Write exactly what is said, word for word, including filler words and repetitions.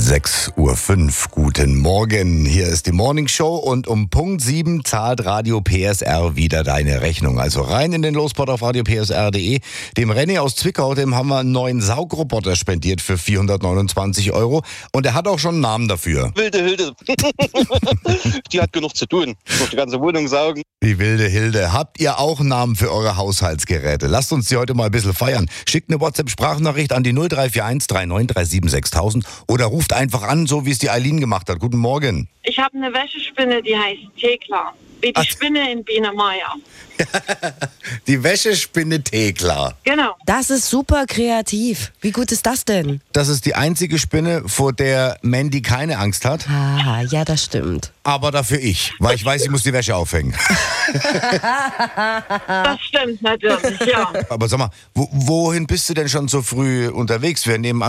sechs Uhr fünf. Guten Morgen. Hier ist die Morning Show und um Punkt sieben zahlt Radio P S R wieder deine Rechnung. Also rein in den Lospot auf radio p s r punkt d e. Dem René aus Zwickau, dem haben wir einen neuen Saugroboter spendiert für vierhundertneunundzwanzig Euro. Und er hat auch schon einen Namen dafür. Wilde Hilde. Die hat genug zu tun. Noch die ganze Wohnung saugen. Die wilde Hilde. Habt ihr auch Namen für eure Haushaltsgeräte? Lasst uns die heute mal ein bisschen feiern. Schickt eine WhatsApp-Sprachnachricht an die null drei vier eins drei neun drei sieben sechs tausend oder ruft einfach an, so wie es die Eileen gemacht hat. Guten Morgen. Ich habe eine Wäschespinne, die heißt Thekla. Wie die Ach. Spinne in Biene Meier. Die Wäschespinne Thekla. Genau. Das ist super kreativ. Wie gut ist das denn? Das ist die einzige Spinne, vor der Mandy keine Angst hat. Ah, ja, das stimmt. Aber dafür ich, weil ich weiß, ich muss die Wäsche aufhängen. Das stimmt natürlich, ja. Aber sag mal, wo, wohin bist du denn schon so früh unterwegs? Wir nehmen an,